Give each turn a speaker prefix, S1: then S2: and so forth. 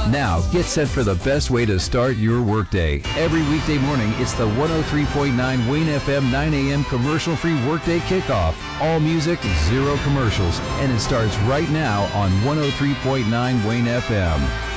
S1: Now, get set for the best way to start your workday. Every weekday morning, it's the 103.9 Wayne FM 9 a.m. commercial-free workday kickoff. All music, zero commercials, and it starts right now on 103.9 Wayne FM.